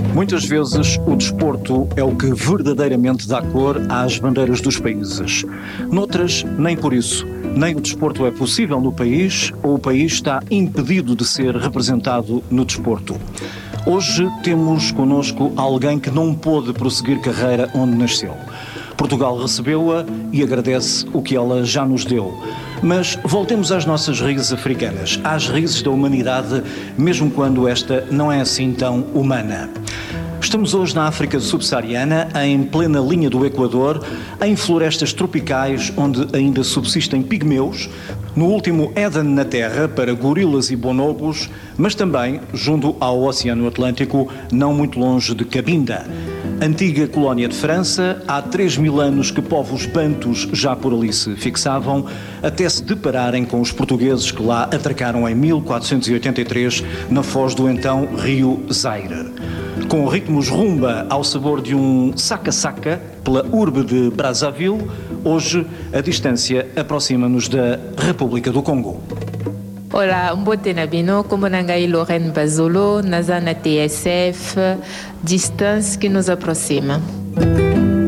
Muitas vezes o desporto é o que verdadeiramente dá cor às bandeiras dos países. Noutras, nem por isso. Nem o desporto é possível no país, ou o país está impedido de ser representado no desporto. Hoje temos connosco alguém que não pôde prosseguir carreira onde nasceu. Portugal recebeu-a e agradece o que ela já nos deu. Mas voltemos às nossas raízes africanas, às raízes da humanidade, mesmo quando esta não é assim tão humana. Estamos hoje na África subsaariana, em plena linha do Equador, em florestas tropicais onde ainda subsistem pigmeus, no último Éden na Terra para gorilas e bonobos, mas também junto ao Oceano Atlântico, não muito longe de Cabinda. Antiga colónia de França, há 3.000 anos que povos bantus já por ali se fixavam, até se depararem com os portugueses que lá atracaram em 1483 na foz do então rio Zaire. Com ritmos rumba ao sabor de um saca-saca pela urbe de Brazzaville, hoje a distância aproxima-nos da República do Congo. Olá, mbote na bino, como nangai Lorraine Bazolo, naza na TSF, distância que nos aproxima.